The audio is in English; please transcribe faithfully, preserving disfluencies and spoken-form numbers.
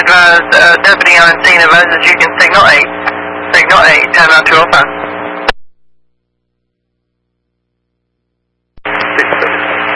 advised, uh, deputy on scene advises you can signal eight. Signal eight, timeout two oh five.